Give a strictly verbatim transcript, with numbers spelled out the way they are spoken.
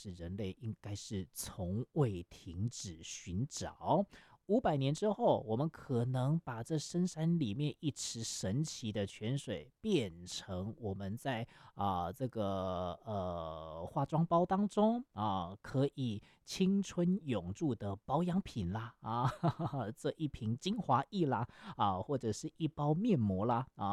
是人类应该是从未停止寻找。五百年之后，我们可能把这深山里面一池神奇的泉水变成我们在啊、这个呃化妆包当中啊、可以青春永驻的保养品啦啊，这一瓶精华液啦啊，或者是一包面膜啦啊。